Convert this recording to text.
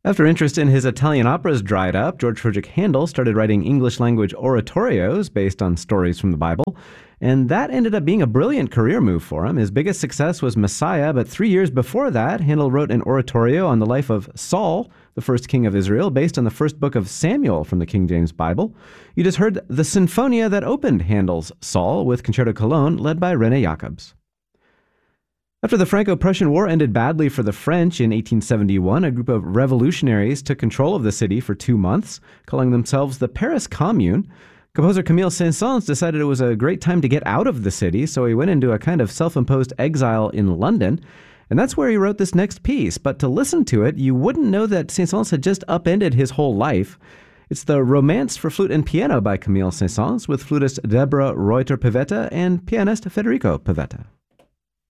After interest in his Italian operas dried up, George Frideric Handel started writing English-language oratorios based on stories from the Bible, and that ended up being a brilliant career move for him. His biggest success was Messiah, but 3 years before that, Handel wrote an oratorio on the life of Saul, the first king of Israel, based on the first book of Samuel from the King James Bible. You just heard the Sinfonia that opened Handel's Saul with Concerto Cologne, led by René Jacobs. After the Franco-Prussian War ended badly for the French in 1871, a group of revolutionaries took control of the city for 2 months, calling themselves the Paris Commune. Composer Camille Saint-Saëns decided it was a great time to get out of the city, so he went into a kind of self-imposed exile in London, and that's where he wrote this next piece. But to listen to it, you wouldn't know that Saint-Saëns had just upended his whole life. It's the Romance for Flute and Piano by Camille Saint-Saëns, with flutist Deborah Reuter-Pivetta and pianist Federico Pivetta.